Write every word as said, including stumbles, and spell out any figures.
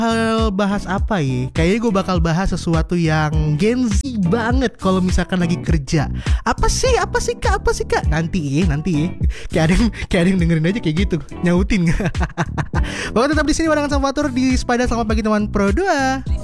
Hal bahas apa ya? Kayaknya gue bakal bahas sesuatu yang Gen Z banget kalau misalkan lagi kerja. Apa sih? Apa sih kak? Apa sih kak? Nanti ya, nanti ya. Kayak ada yang, kayak ada yang dengerin aja kayak gitu, nyautin. Pokoknya tetap di sini barengan sama Fatur di Sepeda. Selamat pagi teman Pro dua.